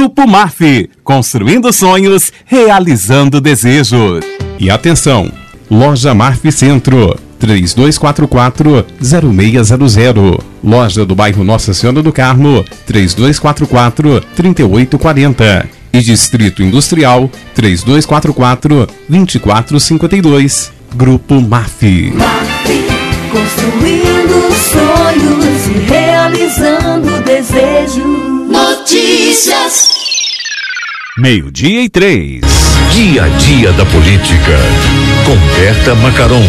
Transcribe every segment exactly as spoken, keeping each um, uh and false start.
Grupo M A F, construindo sonhos, realizando desejos. E atenção, Loja M A F Centro, três dois quatro quatro, zero seis zero zero. Loja do bairro Nossa Senhora do Carmo, três dois quatro quatro, três oito quatro zero. E Distrito Industrial, três dois quatro quatro, dois quatro cinco dois. Grupo M A F. M A F, construindo sonhos e realizando desejos. Notícias. Meio-dia e três. Dia a dia da política, com Berta Macaron.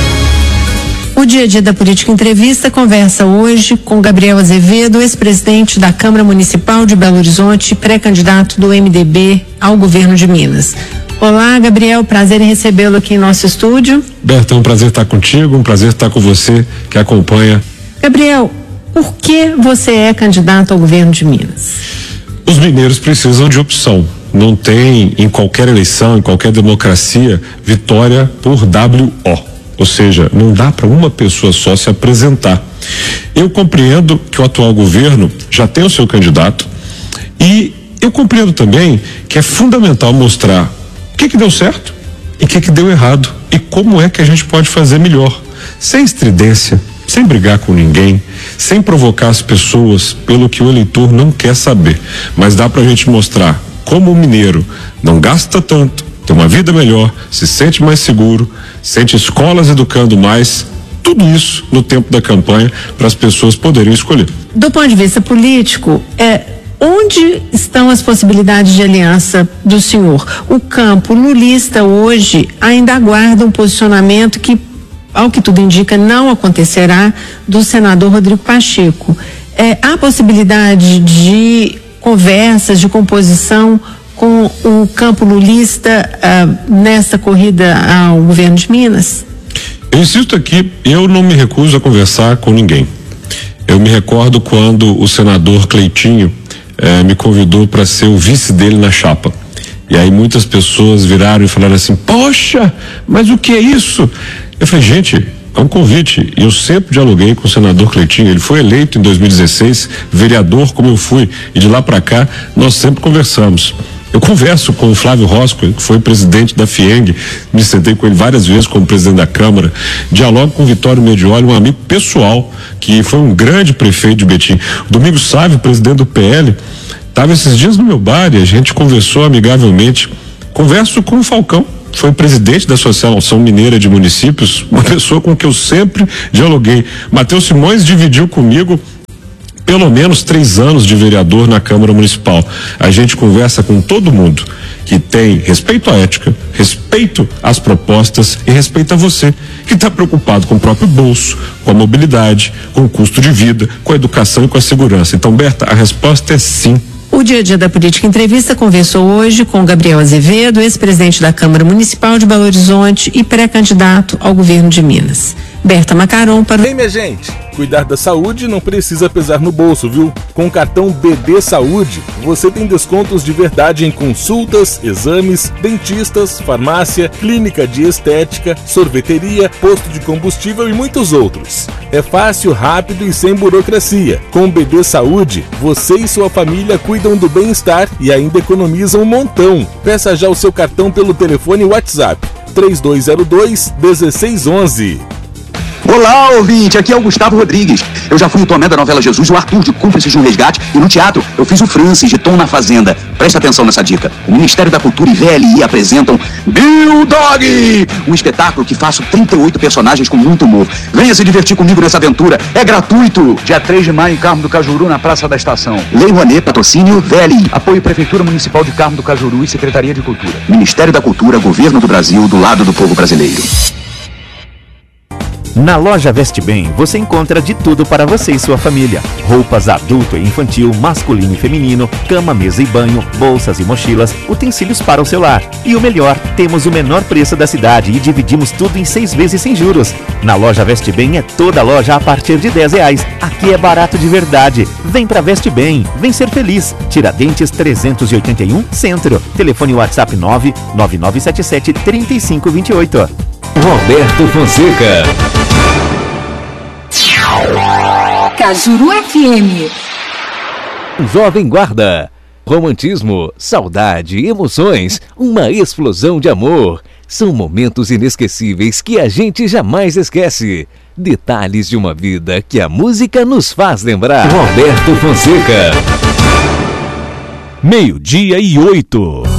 O Dia a Dia da Política Entrevista conversa hoje com Gabriel Azevedo, ex-presidente da Câmara Municipal de Belo Horizonte, pré-candidato do M D B ao governo de Minas. Olá, Gabriel, prazer em recebê-lo aqui em nosso estúdio. Berta, é um prazer estar contigo, um prazer estar com você que acompanha. Gabriel, por que você é candidato ao governo de Minas? Os mineiros precisam de opção. Não tem em qualquer eleição, em qualquer democracia, vitória por W O. Ou seja, não dá para uma pessoa só se apresentar. Eu compreendo que o atual governo já tem o seu candidato e eu compreendo também que é fundamental mostrar o que que deu certo e o que que deu errado e como é que a gente pode fazer melhor, sem estridência, sem brigar com ninguém, sem provocar as pessoas pelo que o eleitor não quer saber, mas dá pra gente mostrar como o mineiro não gasta tanto, tem uma vida melhor, se sente mais seguro, sente escolas educando mais, tudo isso no tempo da campanha para as pessoas poderem escolher. Do ponto de vista político, é, onde estão as possibilidades de aliança do senhor? O campo lulista hoje ainda aguarda um posicionamento que, ao que tudo indica, não acontecerá, do senador Rodrigo Pacheco. É, há possibilidade de conversas, de composição com o campo lulista uh, nessa corrida ao governo de Minas? Eu insisto aqui, eu não me recuso a conversar com ninguém. Eu me recordo quando o senador Cleitinho eh, me convidou para ser o vice dele na chapa. E aí muitas pessoas viraram e falaram assim: poxa, mas o que é isso? Eu falei, gente, é um convite. E eu sempre dialoguei com o senador Cleitinho. Ele foi eleito em dois mil e dezesseis, vereador como eu fui, e de lá para cá nós sempre conversamos. Eu converso com o Flávio Rosco, que foi presidente da FIENG, me sentei com ele várias vezes como presidente da Câmara, dialogo com o Vitório Medioli, um amigo pessoal, que foi um grande prefeito de Betim. O Domingos Sávio, presidente do P L, estava esses dias no meu bar e a gente conversou amigavelmente. Converso com o Falcão, foi presidente da Associação Mineira de Municípios, uma pessoa com que eu sempre dialoguei. Matheus Simões dividiu comigo pelo menos três anos de vereador na Câmara Municipal. A gente conversa com todo mundo que tem respeito à ética, respeito às propostas e respeito a você, que está preocupado com o próprio bolso, com a mobilidade, com o custo de vida, com a educação e com a segurança. Então, Berta, a resposta é sim. O Dia a Dia da Política Entrevista conversou hoje com Gabriel Azevedo, ex-presidente da Câmara Municipal de Belo Horizonte e pré-candidato ao governo de Minas. Berta Macaron para o... Bem, minha gente, cuidar da saúde não precisa pesar no bolso, viu? Com o cartão B D Saúde, você tem descontos de verdade em consultas, exames, dentistas, farmácia, clínica de estética, sorveteria, posto de combustível e muitos outros. É fácil, rápido e sem burocracia. Com o B D Saúde, você e sua família cuidam do bem-estar e ainda economizam um montão. Peça já o seu cartão pelo telefone WhatsApp três dois zero dois, um seis um um. Olá, ouvinte, aqui é o Gustavo Rodrigues. Eu já fui o Tomé da novela Jesus, o Arthur de Cúmplices de um Resgate, e no teatro eu fiz o Francis de Tom na Fazenda. Presta atenção nessa dica. O Ministério da Cultura e V L I apresentam Bill Dog, um espetáculo que faço trinta e oito personagens com muito humor. Venha se divertir comigo nessa aventura, é gratuito. Dia três de maio em Carmo do Cajuru, na Praça da Estação. Lei Rouanet, patrocínio V L I. Apoio Prefeitura Municipal de Carmo do Cajuru e Secretaria de Cultura. Ministério da Cultura, Governo do Brasil, do lado do povo brasileiro. Na loja Veste Bem, você encontra de tudo para você e sua família. Roupas adulto e infantil, masculino e feminino, cama, mesa e banho, bolsas e mochilas, utensílios para o celular. E o melhor, temos o menor preço da cidade e dividimos tudo em seis vezes sem juros. Na loja Veste Bem é toda loja a partir de dez reais. Aqui é barato de verdade. Vem pra Veste Bem, vem ser feliz. Tiradentes trezentos e oitenta e um, Centro. Telefone WhatsApp nove nove nove sete sete, três cinco dois oito. Roberto Fonseca. Cajuru F M. Jovem Guarda. Romantismo, saudade, emoções, uma explosão de amor. São momentos inesquecíveis que a gente jamais esquece. Detalhes de uma vida que a música nos faz lembrar. Roberto Fonseca. Meio-dia e oito.